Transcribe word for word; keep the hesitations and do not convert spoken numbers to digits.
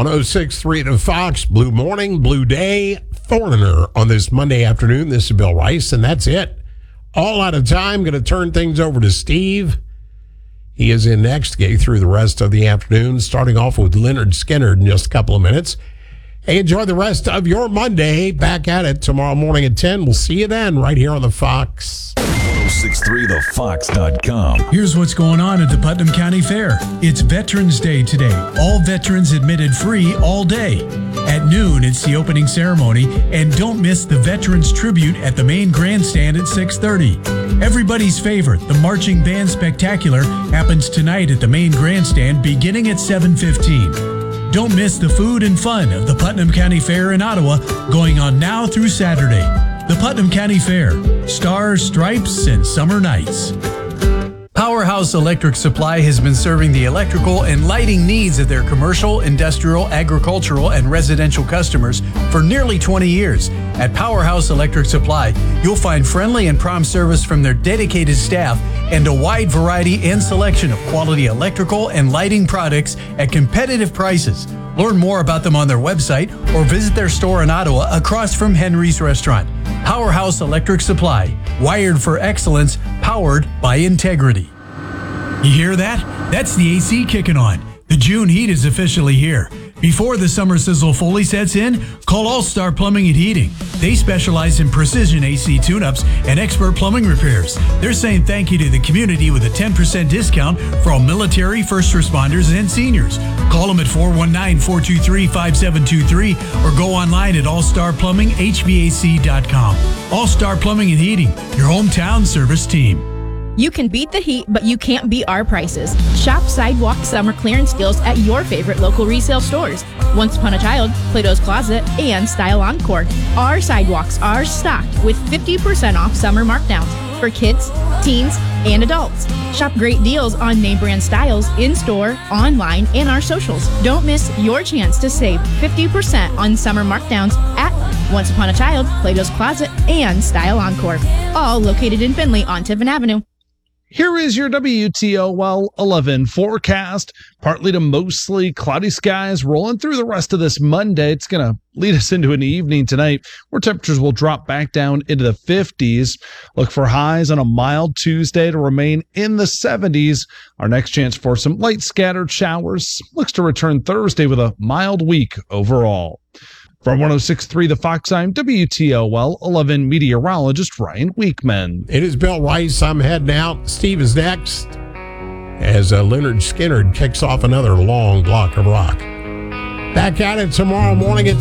one oh six point three to Fox, Blue Morning, Blue Day, Foreigner on this Monday afternoon. This is Bill Rice, and that's it. All out of time. Going to turn things over to Steve. He is in next to get you through the rest of the afternoon, starting off with Leonard Skinner in just a couple of minutes. Hey, enjoy the rest of your Monday. Back at it tomorrow morning at ten. We'll see you then right here on the Fox. ten sixty-three the fox dot com. Here's what's going on at the Putnam County Fair. It's Veterans Day today. All veterans admitted free all day. At noon, it's the opening ceremony, and don't miss the Veterans Tribute at the main grandstand at six thirty. Everybody's favorite, the Marching Band Spectacular, happens tonight at the main grandstand beginning at seven fifteen. Don't miss the food and fun of the Putnam County Fair in Ottawa, going on now through Saturday. The Putnam County Fair, stars, stripes, and summer nights. Powerhouse Electric Supply has been serving the electrical and lighting needs of their commercial, industrial, agricultural, and residential customers for nearly twenty years. At Powerhouse Electric Supply, you'll find friendly and prompt service from their dedicated staff and a wide variety and selection of quality electrical and lighting products at competitive prices. Learn more about them on their website or visit their store in Ottawa across from Henry's Restaurant. Powerhouse Electric Supply, wired for excellence, powered by integrity. You hear that? That's the A C kicking on. The June heat is officially here. Before the summer sizzle fully sets in, call All Star Plumbing and Heating. They specialize in precision A C tune-ups and expert plumbing repairs. They're saying thank you to the community with a ten percent discount for all military, first responders, and seniors. Call them at four one nine, four two three, five seven two three or go online at all star plumbing h v a c dot com. All Star Plumbing and Heating, your hometown service team. You can beat the heat, but you can't beat our prices. Shop Sidewalk summer clearance deals at your favorite local resale stores. Once Upon a Child, Plato's Closet, and Style Encore. Our sidewalks are stocked with fifty percent off summer markdowns for kids, teens, and adults. Shop great deals on name brand styles in-store, online, and our socials. Don't miss your chance to save fifty percent on summer markdowns at Once Upon a Child, Plato's Closet, and Style Encore. All located in Findlay on Tiffin Avenue. Here is your W T O L eleven forecast. Partly to mostly cloudy skies rolling through the rest of this Monday. It's going to lead us into an evening tonight where temperatures will drop back down into the fifties. Look for highs on a mild Tuesday to remain in the seventies. Our next chance for some light scattered showers looks to return Thursday with a mild week overall. From one oh six point three The Fox, I'm W T O L eleven meteorologist Ryan Weekman. It is Bill Rice. I'm heading out. Steve is next as uh, Leonard Skinner kicks off another long block of rock. Back at it tomorrow morning at